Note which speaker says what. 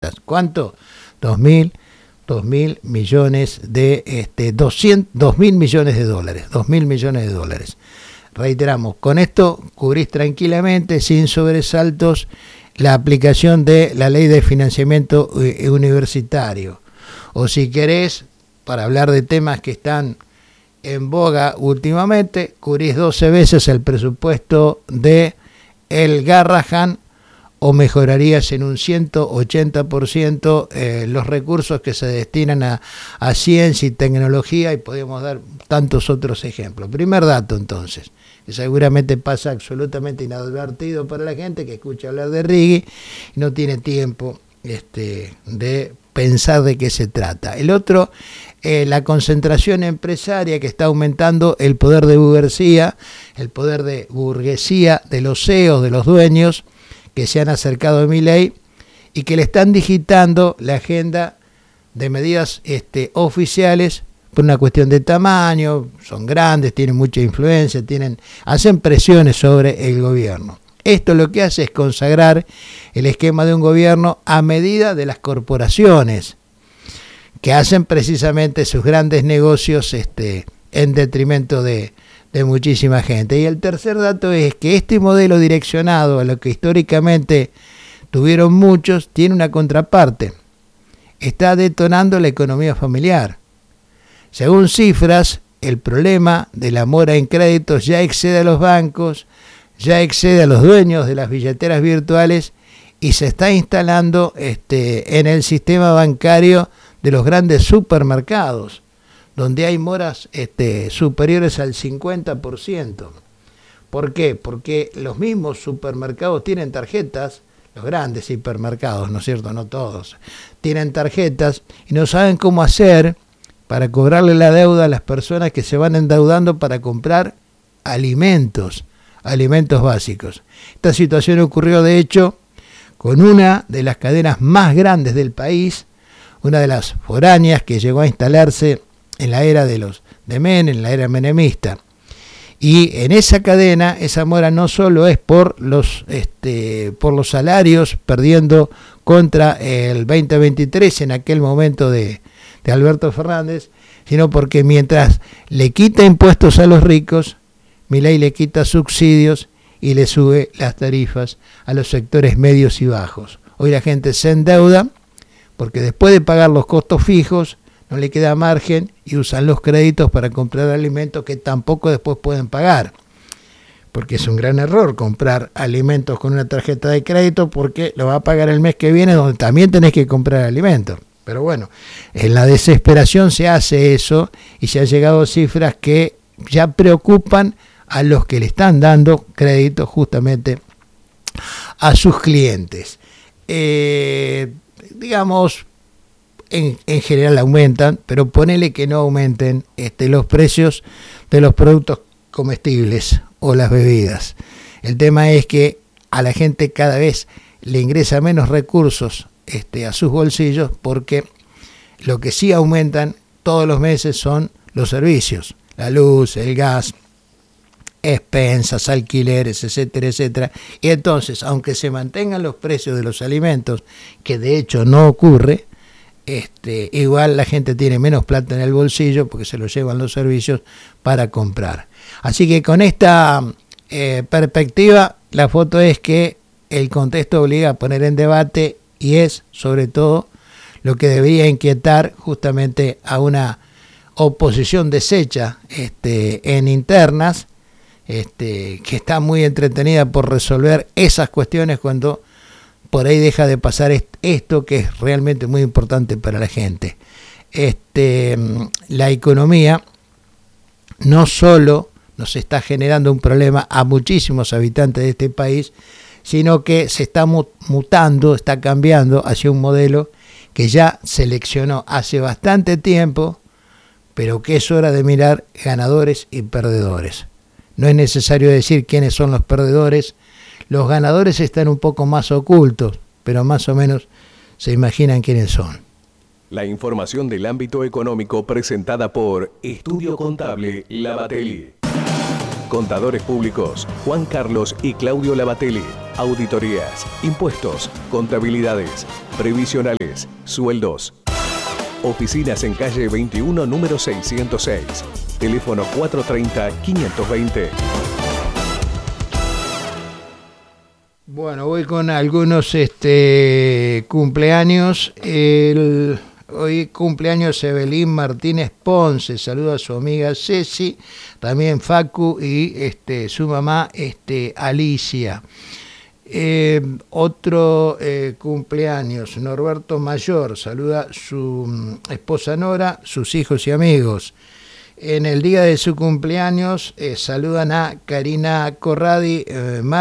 Speaker 1: cuentas. ¿Cuánto? 2.000 millones de 2.000 millones de dólares. 2.000 millones de dólares. Reiteramos, con esto cubrís tranquilamente, sin sobresaltos, la aplicación de la ley de financiamiento universitario. O si querés, para hablar de temas que están en boga últimamente, cubrís 12 veces el presupuesto de el Garrahan, o mejorarías en un 180% los recursos que se destinan a ciencia y tecnología, y podemos dar tantos otros ejemplos. Primer dato, entonces, que seguramente pasa absolutamente inadvertido para la gente que escucha hablar de Righi y no tiene tiempo de pensar de qué se trata. El otro, la concentración empresaria que está aumentando el poder de burguesía, de los CEOs, de los dueños, que se han acercado a Milei y que le están digitando la agenda de medidas oficiales por una cuestión de tamaño. Son grandes, tienen mucha influencia, hacen presiones sobre el gobierno. Esto lo que hace es consagrar el esquema de un gobierno a medida de las corporaciones, que hacen precisamente sus grandes negocios en detrimento de muchísima gente. Y el tercer dato es que este modelo direccionado a lo que históricamente tuvieron muchos tiene una contraparte. Está detonando la economía familiar. Según cifras, el problema de la mora en créditos ya excede a los bancos, ya excede a los dueños de las billeteras virtuales y se está instalando en el sistema bancario de los grandes supermercados, donde hay moras superiores al 50%. ¿Por qué? Porque los mismos supermercados tienen tarjetas, los grandes hipermercados, ¿no es cierto? No todos, tienen tarjetas y no saben cómo hacer para cobrarle la deuda a las personas que se van endeudando para comprar alimentos básicos. Esta situación ocurrió, de hecho, con una de las cadenas más grandes del país, una de las foráneas que llegó a instalarse en la era de Menem, en la era menemista. Y en esa cadena, esa mora no solo es por los salarios, perdiendo contra el 2023 en aquel momento de Alberto Fernández, sino porque mientras le quita impuestos a los ricos, Milei le quita subsidios y le sube las tarifas a los sectores medios y bajos. Hoy la gente se endeuda porque después de pagar los costos fijos, no le queda margen y usan los créditos para comprar alimentos que tampoco después pueden pagar. Porque es un gran error comprar alimentos con una tarjeta de crédito, porque lo va a pagar el mes que viene, donde también tenés que comprar alimentos. Pero bueno, en la desesperación se hace eso y se han llegado a cifras que ya preocupan a los que le están dando crédito justamente a sus clientes. Digamos, en general aumentan, pero ponele que no aumenten los precios de los productos comestibles o las bebidas. El tema es que a la gente cada vez le ingresa menos recursos a sus bolsillos, porque lo que sí aumentan todos los meses son los servicios, la luz, el gas, expensas, alquileres, etcétera, etcétera. Y entonces, aunque se mantengan los precios de los alimentos, que de hecho no ocurre, igual la gente tiene menos plata en el bolsillo porque se lo llevan los servicios para comprar. Así que con esta perspectiva, la foto es que el contexto obliga a poner en debate, y es sobre todo lo que debería inquietar justamente a una oposición deshecha en internas, que está muy entretenida por resolver esas cuestiones cuando por ahí deja de pasar esto que es realmente muy importante para la gente. La economía no solo nos está generando un problema a muchísimos habitantes de este país, sino que se está mutando, está cambiando hacia un modelo que ya seleccionó hace bastante tiempo, pero que es hora de mirar ganadores y perdedores. No es necesario decir quiénes son los perdedores. Los ganadores están un poco más ocultos, pero más o menos se imaginan quiénes son.
Speaker 2: La información del ámbito económico presentada por Estudio Contable Lavatelli. Contadores públicos Juan Carlos y Claudio Lavatelli. auditorías, impuestos, contabilidades, previsionales, sueldos. Oficinas en calle 21, número 606. Teléfono 430-520.
Speaker 1: Bueno, voy con algunos cumpleaños. Hoy cumpleaños Evelyn Martínez Ponce, saluda a su amiga Ceci, también Facu y su mamá Alicia. Otro cumpleaños, Norberto Mayor, saluda a su esposa Nora, sus hijos y amigos. En el día de su cumpleaños saludan a Karina Corradi,